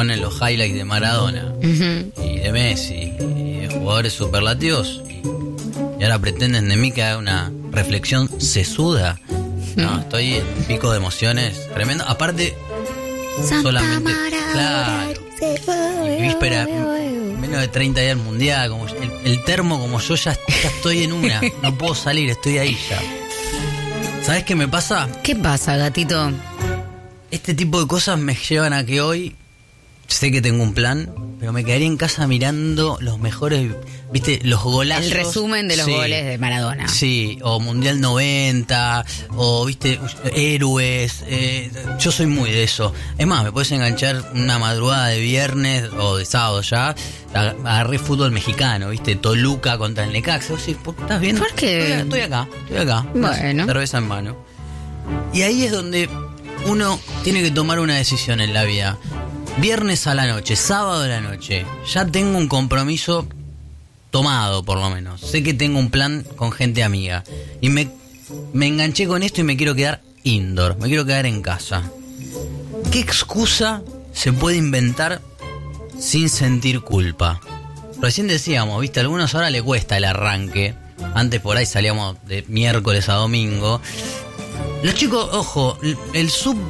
ponen los highlights de Maradona y de Messi y de jugadores superlativos y ahora pretenden de mí que haga una reflexión sesuda. No, estoy en pico de emociones tremendo. Aparte, Santa solamente, Maradona, claro, y víspera, menos de 30 días del mundial, como el termo, como yo ya estoy en una, no puedo salir, estoy ahí ya. ¿Sabes qué me pasa? ¿Qué pasa, gatito? Este tipo de cosas me llevan a que hoy sé que tengo un plan, pero me quedaría en casa mirando los mejores, ¿viste? Los golazos. El resumen de los goles de Maradona. Sí, o Mundial 90, o, ¿viste? Héroes. Yo soy muy de eso. Es más, me puedes enganchar una madrugada de viernes o de sábado ya. Agarré fútbol mexicano, ¿viste? Toluca contra el Necaxa. ¿Estás viendo? ¿Por qué? Estoy acá. Bueno. Cerveza en mano. Y ahí es donde uno tiene que tomar una decisión en la vida. Viernes a la noche, sábado a la noche, ya tengo un compromiso tomado por lo menos. Sé que tengo un plan con gente amiga. Y me enganché con esto y me quiero quedar indoor, me quiero quedar en casa. ¿Qué excusa se puede inventar sin sentir culpa? Recién decíamos, ¿viste? A algunos ahora le cuesta el arranque. Antes por ahí salíamos de miércoles a domingo. Los chicos, ojo, el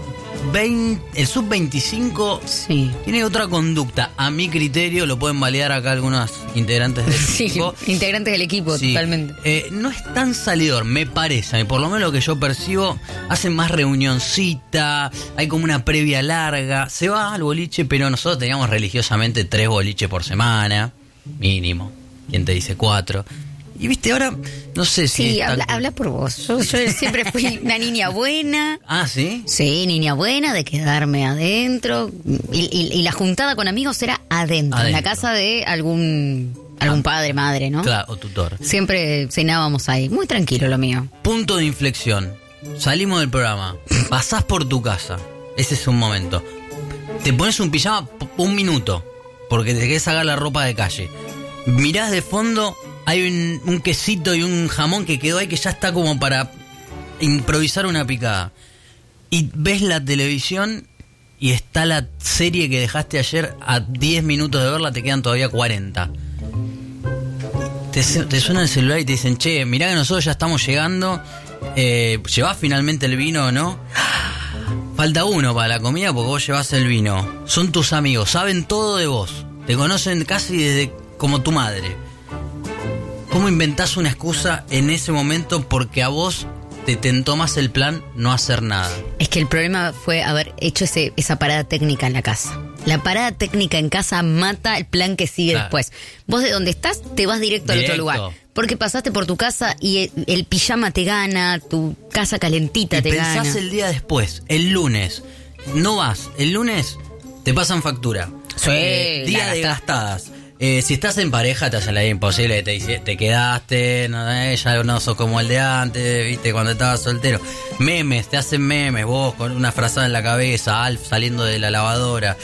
sub-25 sí. Tiene otra conducta. A mi criterio, lo pueden validar acá algunos integrantes del equipo. Sí, integrantes del equipo, sí. Totalmente. No es tan salidor, me parece. Y por lo menos lo que yo percibo, hacen más reunioncita, hay como una previa larga. Se va al boliche, pero nosotros teníamos religiosamente 3 boliches por semana, mínimo. ¿Quién te dice 4? Y viste, ahora no sé si... Sí, habla por vos. Yo siempre fui una niña buena. ¿Ah, sí? Sí, niña buena, de quedarme adentro. Y la juntada con amigos era adentro. En la casa de algún padre, madre, ¿no? Claro, o tutor. Siempre cenábamos ahí. Muy tranquilo lo mío. Punto de inflexión. Salimos del programa. Pasás por tu casa. Ese es un momento. Te pones un pijama 1 minuto. Porque te querés sacar la ropa de calle. Mirás de fondo... Hay un quesito y un jamón que quedó ahí que ya está como para improvisar una picada. Y ves la televisión y está la serie que dejaste ayer a 10 minutos de verla, te quedan todavía 40. Te suena el celular y te dicen, che, mirá que nosotros ya estamos llegando, ¿llevás finalmente el vino o no? Falta uno para la comida porque vos llevás el vino. Son tus amigos, saben todo de vos, te conocen casi desde como tu madre. ¿Cómo inventás una excusa en ese momento porque a vos te tentó más el plan no hacer nada? Es que el problema fue haber hecho esa parada técnica en la casa. La parada técnica en casa mata el plan que sigue después. Vos de donde estás te vas directo al otro lugar. Porque pasaste por tu casa y el pijama te gana, tu casa calentita te gana. Y pensás el día después, el lunes. No vas, el lunes te pasan factura. Sí, día de gastadas. Si estás en pareja te hacen la vida imposible, te quedaste, ya no sos como el de antes, viste, cuando estabas soltero. Memes, te hacen memes, vos con una frazada en la cabeza, Alf saliendo de la lavadora.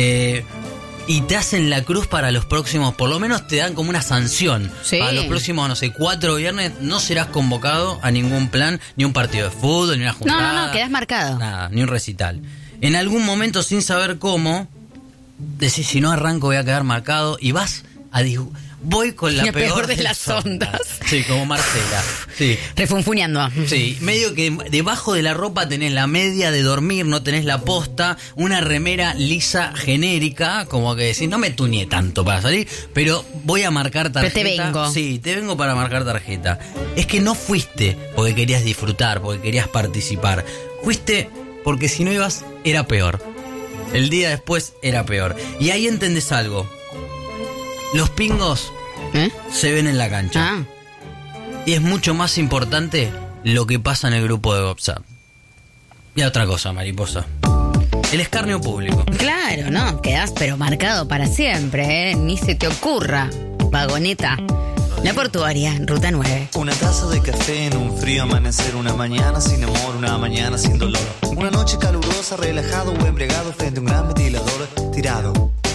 Y te hacen la cruz para los próximos, por lo menos te dan como una sanción. Sí. Para los próximos, 4 viernes no serás convocado a ningún plan, ni un partido de fútbol, ni una juntada. No, quedás marcado. Nada, ni un recital. En algún momento, sin saber cómo... Decís, si no arranco voy a quedar marcado y vas a voy con la peor de las ondas. Sí, como Marcela. Sí. Refunfuneando. Sí, medio que debajo de la ropa tenés la media de dormir, no tenés la posta, una remera lisa genérica, como que decís, no me tuñé tanto para salir, pero voy a marcar tarjeta. Pero te vengo. Sí, te vengo para marcar tarjeta. Es que no fuiste porque querías disfrutar, porque querías participar. Fuiste porque si no ibas, era peor. El día después era peor. Y ahí entendés algo. Los pingos se ven en la cancha. Y es mucho más importante lo que pasa en el grupo de WhatsApp. Y otra cosa, mariposa. El escarnio público. Claro, no, quedás pero marcado para siempre, ni se te ocurra. Vagoneta. La Portuaria, Ruta 9. Una taza de café en un frío amanecer, una mañana sin amor, una mañana sin dolor. Una noche calurosa, relajado o embriagado frente a un gran ventilador tirado.